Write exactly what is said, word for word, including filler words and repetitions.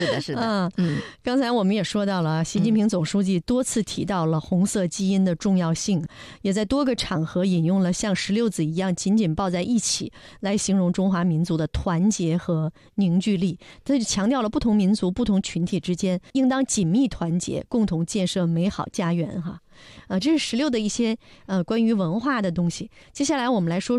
是的，是的。嗯嗯， 刚才我们也说到了，习近平总书记多次提到了红色基因的重要性，也在多个场合引用了像石榴籽一样紧紧抱在一起来形容中华民族的团结和凝聚力。他就强调了不同民族、不同群体之间应当紧密团结，共同建设美好家园哈。呃，这是石榴的一些呃关于文化的东西。接下来我们来说说